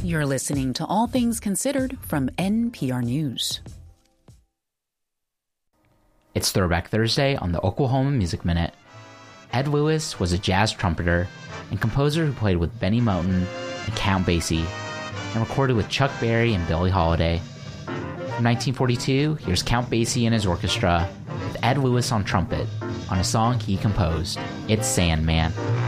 You're listening to All Things Considered from NPR News. It's Throwback Thursday on the Oklahoma Music Minute. Ed Lewis was a jazz trumpeter and composer who played with Benny Moten and Count Basie, and recorded with Chuck Berry and Billie Holiday. From 1942, here's Count Basie and his orchestra with Ed Lewis on trumpet on a song he composed, It's Sandman.